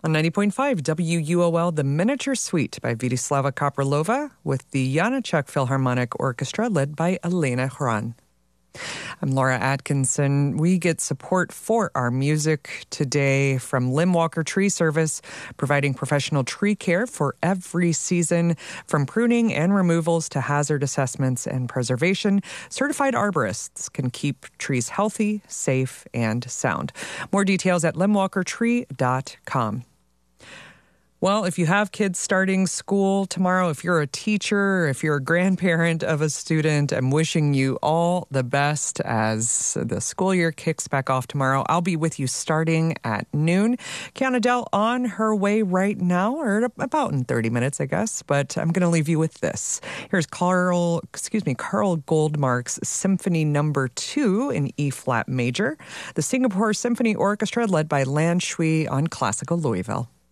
On 90.5 WUOL, The Miniature Suite by Vydislava Koprolova with the Janacek Philharmonic Orchestra led by Elena Hran. I'm Laura Atkinson. We get support for our music today from Limb Walker Tree Service, providing professional tree care for every season, from pruning and removals to hazard assessments and preservation. Certified arborists can keep trees healthy, safe, and sound. More details at limbwalkertree.com. Well, if you have kids starting school tomorrow, if you're a teacher, if you're a grandparent of a student, I'm wishing you all the best as the school year kicks back off tomorrow. I'll be with you starting at noon. Kiana Dell on her way right now, or about in 30 minutes, I guess. But I'm going to leave you with this. Here's Carl Goldmark's Symphony No. 2 in E-flat major. The Singapore Symphony Orchestra led by Lan Shui on Classical Louisville.